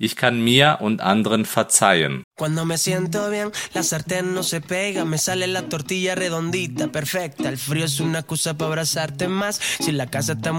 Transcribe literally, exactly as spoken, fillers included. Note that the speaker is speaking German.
Ich kann mir und anderen verzeihen. Cuando me siento bien, la sartén no se pega, me sale la tortilla redondita, perfecta. El frío es una excusa para abrazarte más. Si la casa está